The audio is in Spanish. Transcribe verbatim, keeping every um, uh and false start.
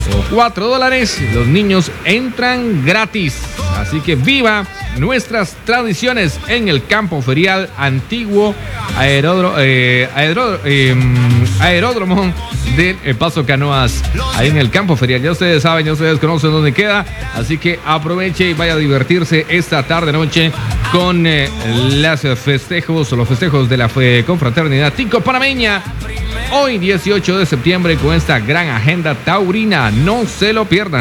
o cuatro dólares, los niños entran gratis. Así que viva nuestras tradiciones en el campo ferial antiguo aeródromo, eh, aeródromo, eh, aeródromo de Paso Canoas. Ahí en el campo ferial, ya ustedes saben, ya ustedes conocen dónde queda. Así que aproveche y vaya a divertirse esta tarde noche con eh, las festejos o los festejos de la fe, confraternidad tico panameña. Hoy dieciocho de septiembre con esta gran agenda taurina. No se lo pierdan.